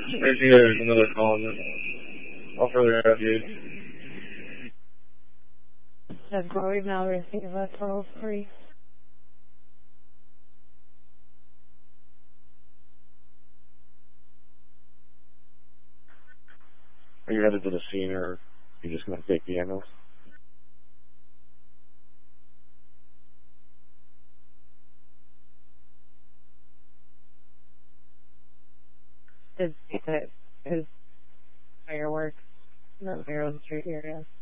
I see there's another call in this. I'll further out, dude. Does Chloe now receive a toll free? Are you headed to the scene, or are you just going to take the ambulance? Is fireworks in the Maryland Street area?